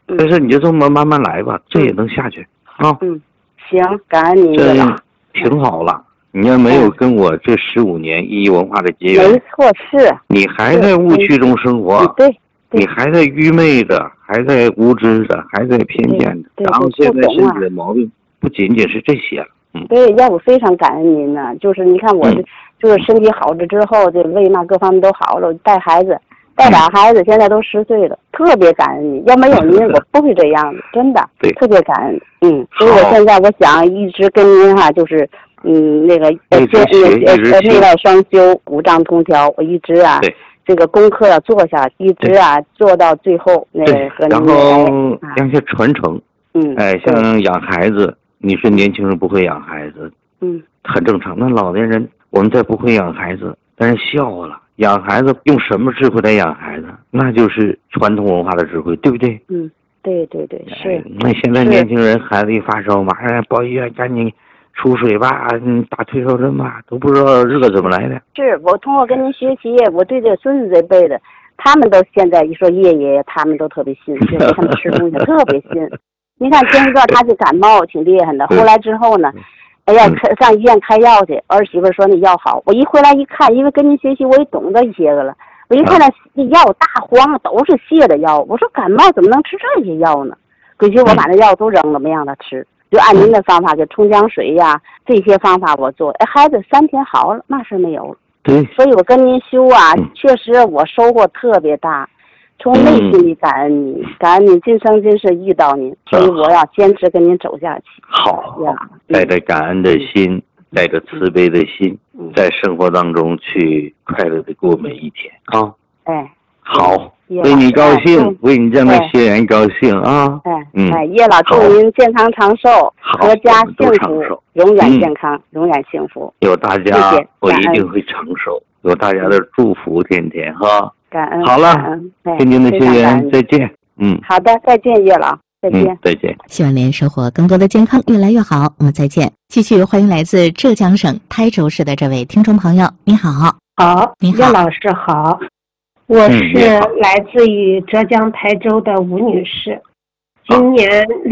但是你就这么慢慢来吧，这也能下去啊。 行，感恩您这挺好了。你要没有跟我这15年意义文化的结缘， 没错，是你还在误区中生活， 对， 你还在愚昧的，还在无知的，还在偏见的，然后现在身体的毛病不仅仅是这些了。 对，要我非常感恩您呢。就是你看我就是身体好了之后，这胃嘛各方面都好了，带孩子。带俩孩子现在都10岁了，特别感恩你。要没有您，我不会这样的，真的， 对， 特别感恩。所以我现在我想一直跟您哈，就是那个内外双修，五脏通调，我一直啊，这个功课要做下，一直啊做到最后那个和您然后让些传承。像养孩子，你说年轻人不会养孩子，很正常。那老年人我们再不会养孩子，但是笑话了。养孩子用什么智慧来养孩子？那就是传统文化的智慧，对不对？ 对，是。 那现在年轻人孩子一发烧，马上报医院，赶紧出水吧，打退烧针吧，都不知道日子怎么来的。 是我通过跟您学习，我对这孙子这辈的，他们都现在一说爷，他们都特别信，就给他们吃东西特别信。你看前一段他就感冒挺厉害的，后来之后呢？哎呀，上医院开药去，儿媳妇说那药好，我一回来一看，因为跟您学习，我也懂得一些个了。我一看那药大黄都是泻的药，我说感冒怎么能吃这些药呢？回去我把那药都扔了，没让他吃，就按您的方法，就冲姜水呀这些方法我做。孩子3天好了，嘛事没有了。 对， 所以我跟您修啊，确实我收获特别大。从内心里感恩你，感恩你今生今世遇到您，所以我要坚持跟您走下去。 好，带着感恩的心，带着慈悲的心，在生活当中去快乐的过每一天啊！好，为你高兴，为你这样的学员高兴啊！ 叶老，祝您健康长寿，阖家幸福，永远健康，永远幸福。 有大家，我一定会长寿。有大家的祝福，天天哈。 感恩， 好了，天津的学员再见。 好的，再见，叶老，再见， 再见。 希望您收获更多的健康，越来越好。我们再见。继续欢迎来自浙江省台州市的这位听众朋友，你好。 好， 你好， 叶老师好，我是来自于浙江台州的吴女士，今年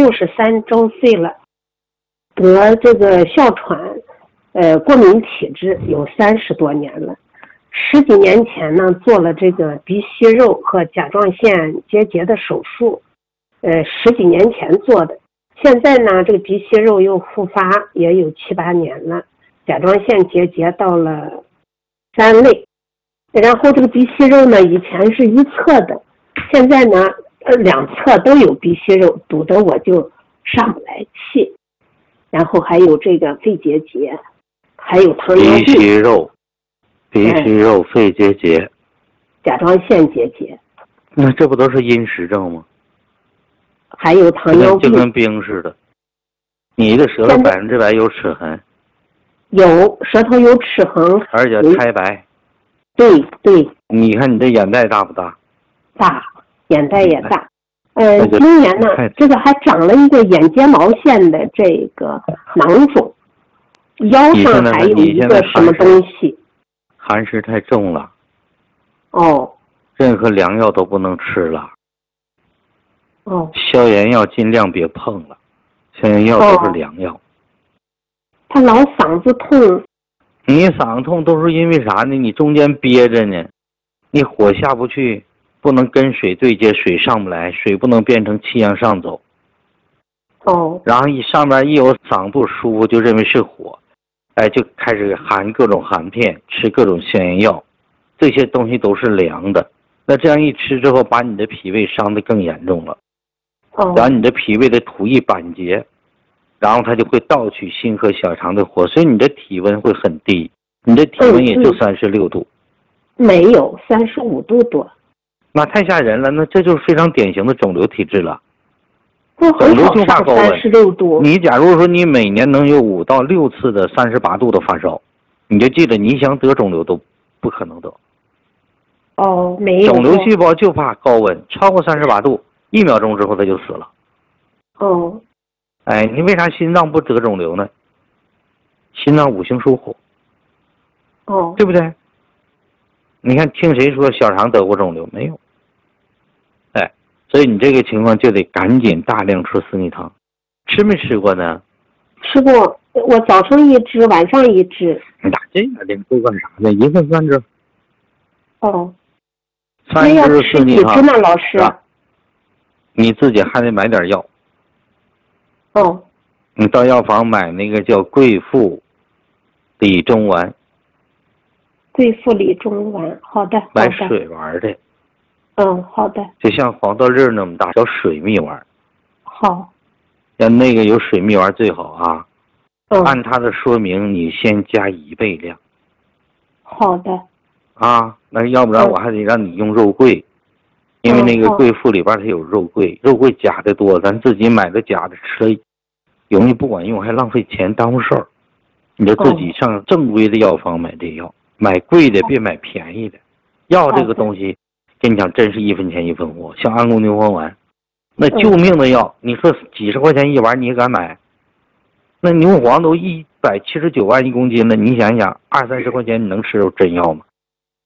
63周岁了，得这个哮喘，过敏体质有30多年了。10几年前呢，做了这个鼻息肉和甲状腺结节的手术，10几年前做的。现在呢，这个鼻息肉又复发，也有7、8年了，甲状腺结节到了3类。然后这个鼻息肉呢，以前是一侧的，现在呢，2侧都有鼻息肉，堵得我就上不来气。然后还有这个肺结节，还有糖尿病。 鼻息肉、肺结节、 甲状腺结节， 那这不都是因实症吗？ 还有糖尿病， 就跟冰似的。你的舌头100%有齿痕， 有舌头有齿痕， 而且苔白。 对。 你看你这眼袋大不大？ 大，眼袋也大。今年呢，这个还长了一个眼睫毛线的这个囊肿，腰上还有一个什么东西。 寒湿太重了， 任何凉药都不能吃了，消炎药尽量别碰了，消炎药都是凉药。 他老嗓子痛， 你嗓子痛都是因为啥呢？你中间憋着呢，你火下不去，不能跟水对接，水上不来，水不能变成气向上走。然后上面一有嗓子不舒服，就认为是火。就开始含各种含片，吃各种消炎药，这些东西都是凉的。那这样一吃之后，把你的脾胃伤得更严重了。然后你的脾胃的土一板结，然后它就会盗取心和小肠的火，所以你的体温会很低，你的体温也就36度。 没有35度多。 那太吓人了，那这就是非常典型的肿瘤体质了。 肿瘤就怕高温，36度。 你假如说你每年能有5到6次的38度的发烧，你就记得你想得肿瘤都不可能得。 没有。 肿瘤细胞就怕高温，超过38度，1秒钟之后它就死了。你为啥心脏不得肿瘤呢？心脏5行属火。对不对？你看听谁说小肠得过肿瘤没有？ 所以你这个情况就得赶紧大量吃四逆汤。吃没吃过呢？ 吃过，我早上一支，晚上一支。 你打这个都干啥呢？一份3支。 哦。 3支四逆汤。 那要吃几支呢，老师？ 你自己还得买点药。 哦。 你到药房买那个叫贵妇理中丸。 贵妇理中丸，好的。 买水丸的。 好的。 就像黄豆粒那么大，叫水蜜丸。 好。 要那个有水蜜丸最好啊。按它的说明，你先加1倍量。 好的。 啊，那要不然我还得让你用肉桂，因为那个贵妇里边它有肉桂，肉桂假的多，咱自己买的假的吃了，容易不管用，还浪费钱，耽误事儿。你就自己上正规的药房买这药，买贵的别买便宜的。药这个东西，跟你讲，真是1分钱1分货。像安宫牛黄丸，那救命的药，你说几十块钱一丸，你也敢买？那牛黄都179万1公斤了，你想想，20、30块钱你能吃着真药吗？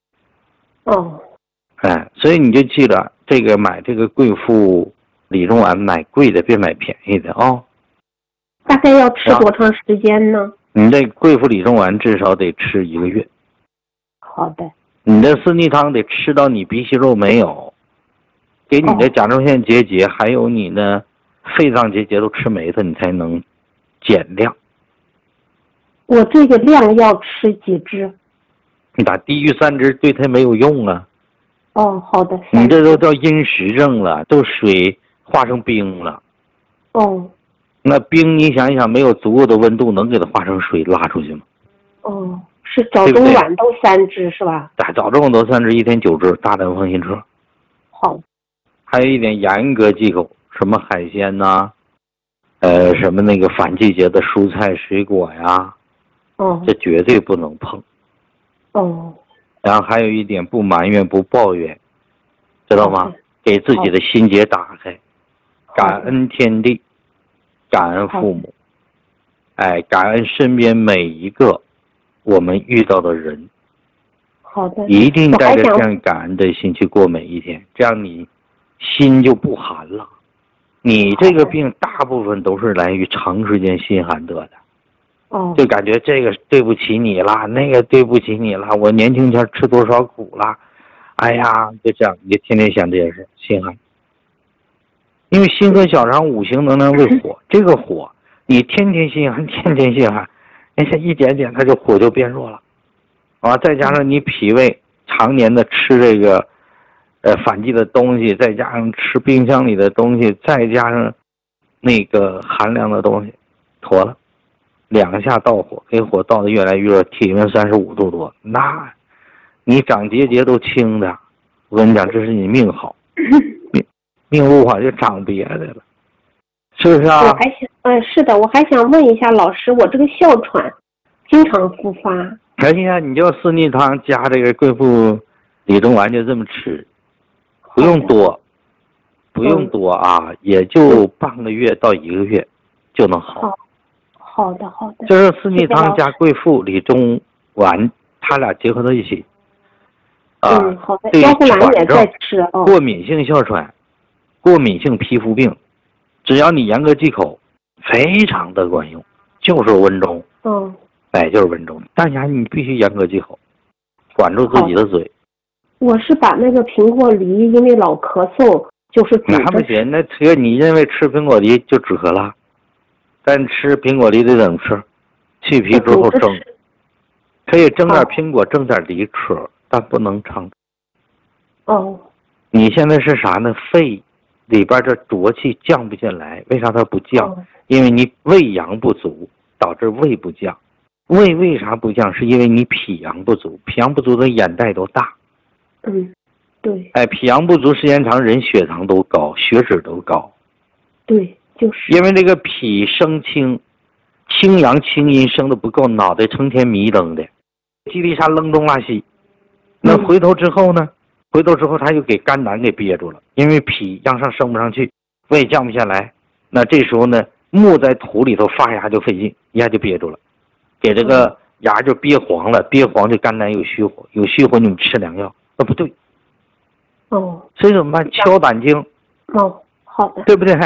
所以你就记得这个买这个贵妇理中丸，买贵的别买便宜的啊。 大概要吃多长时间呢？ 你这贵妇理中丸至少得吃1个月。 好的。 你的四逆汤得吃到你鼻息肉没有，给你的甲状腺结节还有你的肺脏结节都吃没了，你才能减量。 我这个量要吃几支？ 你打低于3支对它没有用啊。 好的。 你这都叫阴实症了，都水化成冰了。那冰你想一想，没有足够的温度，能给它化成水拉出去吗？ 是早中晚都3支是吧？ 早中晚都3支，1天9支，大胆放心吃。 好。 还有一点严格忌口，什么海鲜呐，什么那个反季节的蔬菜水果呀，这绝对不能碰。然后还有一点，不埋怨不抱怨，知道吗？给自己的心结打开，感恩天地，感恩父母，感恩身边每一个我们遇到的人。 好的。 一定带着这样感恩的心去过每一天，这样你心就不寒了。你这个病大部分都是来于长时间心寒得的。就感觉这个对不起你了，那个对不起你了，我年轻前吃多少苦了，哎呀，就这样，你就天天想这些事，心寒。因为心和小肠5行能量为火，这个火你天天心寒，天天心寒，人家一点点它就火就变弱了，再加上你脾胃常年的吃这个反季的东西，再加上吃冰箱里的东西，再加上那个寒凉的东西，妥了。2下到火，给火倒得越来越热，体温35度多，那你长结节都轻的。我跟你讲，这是你命好，命不好就长别的了，是不是啊？ 我还想，是的，我还想问一下老师，我这个哮喘经常复发。 哎呀，你就四逆汤加这个贵妇理中丸就这么吃，不用多，不用多啊，也就半个月到1个月就能好。 好的，好的。 就是四逆汤加贵妇理中丸，它俩结合到一起。 好的。腰腹丸也在吃。 过敏性哮喘、过敏性皮肤病，只要你严格忌口，非常的管用，就是温中。就是温中，但是你必须严格忌口，管住自己的嘴。 我是把那个苹果梨，因为老咳嗽，就是煮着吃。 那还不行，那你认为吃苹果梨就止咳了？但吃苹果梨得怎么吃？去皮之后蒸，可以蒸点苹果，蒸点梨吃，但不能常。你现在是啥呢？肺里边这浊气降不下来，为啥它不降？因为你胃阳不足，导致胃不降。胃为啥不降？是因为你脾阳不足，脾阳不足的眼袋都大。 对。 脾阳不足时间长，人血糖都高，血脂都高。 对。就是因为这个脾生清，清阳清阴生的不够，脑袋成天迷瞪的，叽里沙扔东拉西。那回头之后呢？回头之后他就给肝胆给憋住了，因为脾向上升不上去，胃降不下来。那这时候呢，木在土里头发芽就费劲，一下就憋住了，给这个芽就憋黄了，憋黄就肝胆有虚火，有虚火你们吃凉药，不对。所以怎么办？敲胆经。 哦，好的， 对不对？